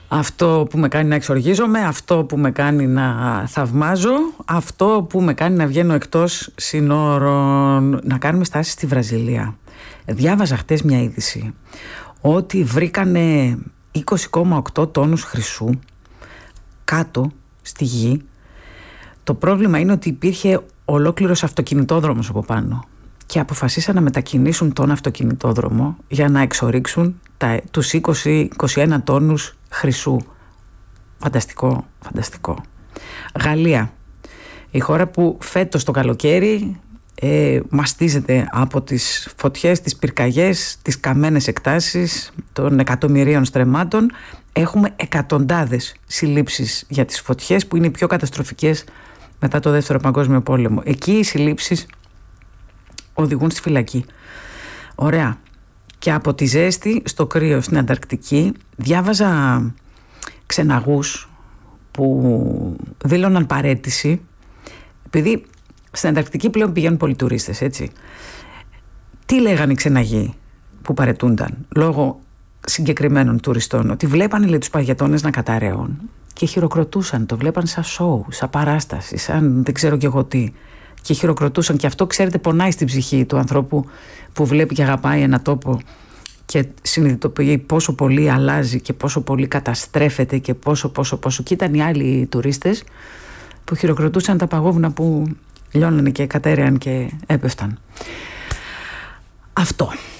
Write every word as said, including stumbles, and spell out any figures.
Αυτό που με κάνει να εξοργίζομαι, αυτό που με κάνει να θαυμάζω, αυτό που με κάνει να βγαίνω εκτός συνόρων. Να κάνουμε στάση στη Βραζιλία. Διάβαζα χτες μια είδηση ότι βρήκανε είκοσι κόμμα οκτώ τόνους χρυσού κάτω στη γη. Το πρόβλημα είναι ότι υπήρχε ολόκληρος αυτοκινητόδρομος από πάνω και αποφασίσαν να μετακινήσουν τον αυτοκινητόδρομο για να εξορίξουν τα, τους είκοσι με είκοσι ένα τόνους χρυσού. Φανταστικό, φανταστικό. Γαλλία, η χώρα που φέτος το καλοκαίρι ε, μαστίζεται από τις φωτιές, τις πυρκαγιές, τις καμένες εκτάσεις των εκατομμυρίων στρεμμάτων. Έχουμε εκατοντάδες συλλήψεις για τις φωτιές που είναι οι πιο καταστροφικές μετά το Δεύτερο Παγκόσμιο Πόλεμο. Εκεί οι συλλήψεις οδηγούν στη φυλακή. Ωραία. Και από τη ζέστη στο κρύο στην Ανταρκτική διάβαζα ξεναγούς που δήλωναν παραίτηση, επειδή στην Ανταρκτική πλέον πηγαίνουν πολλοί τουρίστες, έτσι. Τι λέγανε οι ξεναγοί που παραιτούνταν λόγω συγκεκριμένων τουριστών? Ότι βλέπανε, λέει, τους παγετώνες να καταραίουν και χειροκροτούσαν, το βλέπαν σαν σοου, σαν παράσταση, σαν δεν ξέρω κι εγώ τι, και χειροκροτούσαν. Και αυτό, ξέρετε, πονάει στην ψυχή του ανθρώπου που βλέπει και αγαπάει ένα τόπο και συνειδητοποιεί πόσο πολύ αλλάζει και πόσο πολύ καταστρέφεται και πόσο πόσο πόσο. Και ήταν οι άλλοι τουρίστες που χειροκροτούσαν τα παγόβουνα που λιώνανε και κατέρεαν και έπεφταν. Αυτό.